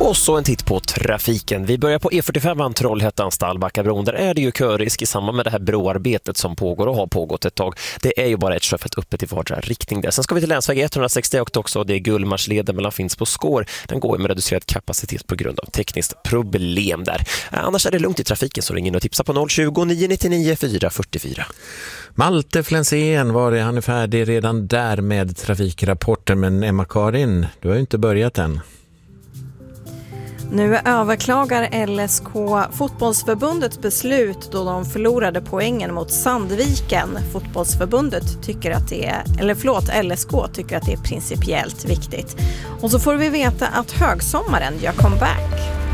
Och så en titt på trafiken. Vi börjar på E45 Trollhättan Stallbackabron. Där är det ju körrisk i samband med det här broarbetet som pågår och har pågått ett tag. Det är ju bara ett sjöfält öppet i vardera riktning där. Sen ska vi till länsväg 160 och också det är Gullmarsleden mellan Finns Skår. Den går med reducerad kapacitet på grund av tekniskt problem där. Annars är det lugnt i trafiken, så ring in och tipsa på 020 999 444. Malte Flensén han är färdig redan där med trafikrapporten, men Emma-Karin, du har ju inte börjat än. Nu överklagar LSK fotbollsförbundets beslut då de förlorade poängen mot Sandviken. Fotbollsförbundet tycker att LSK tycker att det är principiellt viktigt. Och så får vi veta att högsommaren gör comeback.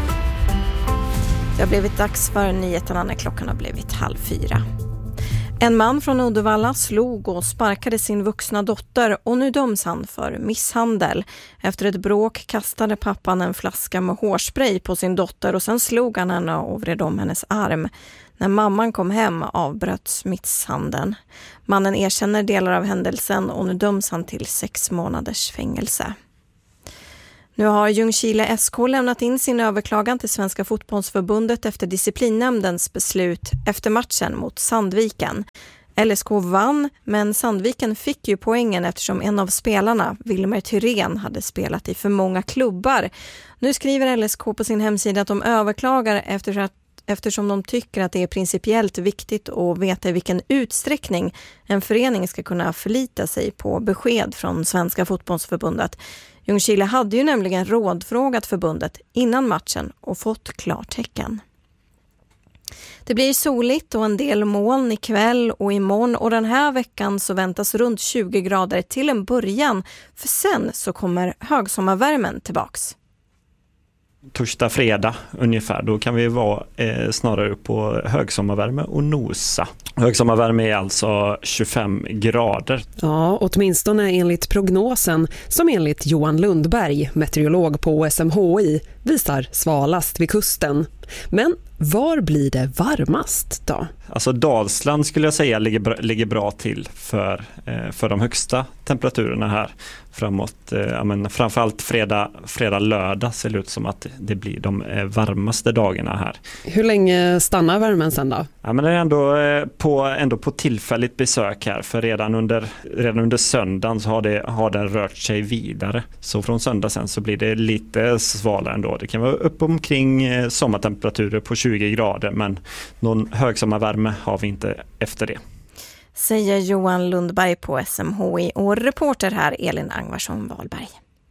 Det har blivit dags för nyheterna när klockan har blivit 3:30. En man från Uddevalla slog och sparkade sin vuxna dotter och nu döms han för misshandel. Efter ett bråk kastade pappan en flaska med hårspray på sin dotter och sen slog han henne och vred om hennes arm. När mamman kom hem avbröts misshandeln. Mannen erkänner delar av händelsen och nu döms han till 6 månaders fängelse. Nu har Ljungskile SK lämnat in sin överklagan till Svenska fotbollsförbundet efter disciplinnämndens beslut efter matchen mot Sandviken. LSK vann, men Sandviken fick ju poängen eftersom en av spelarna, Wilmer Thyrén, hade spelat i för många klubbar. Nu skriver LSK på sin hemsida att de överklagar eftersom de tycker att det är principiellt viktigt att veta i vilken utsträckning en förening ska kunna förlita sig på besked från Svenska fotbollsförbundet. Ljungskile hade ju nämligen rådfrågat förbundet innan matchen och fått klartecken. Det blir soligt och en del moln ikväll och imorgon, och den här veckan så väntas runt 20 grader till en början, för sen så kommer högsommarvärmen tillbaks. Torsdag, fredag ungefär, då kan vi vara snarare på högsommarvärme och nosa. Högsommarvärme är alltså 25 grader. Ja, åtminstone enligt prognosen som enligt Johan Lundberg, meteorolog på SMHI, visar svalast vid kusten. Men var blir det varmast då? Alltså Dalsland skulle jag säga ligger bra till för de högsta temperaturerna här framåt. Framförallt fredag, lördag ser det ut som att det blir de varmaste dagarna här. Hur länge stannar värmen sen då? Ja, men det är ändå på tillfälligt besök här, för redan under söndagen så har den rört sig vidare. Så från söndag sen så blir det lite svalare ändå. Det kan vara upp omkring sommartemperaturer på 20 grader, men någon högsommarvärme har vi inte efter det. Säger Johan Lundberg på SMHI, och reporter här Elin Angvarsson-Wahlberg.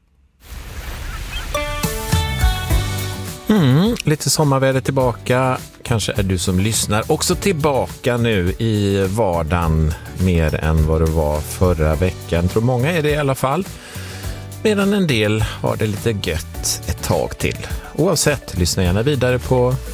Lite sommarväder tillbaka. Kanske är du som lyssnar också tillbaka nu i vardagen mer än vad det var förra veckan. Jag tror många är det i alla fall. Medan en del har det lite gött ett tag till. Oavsett, lyssna gärna vidare på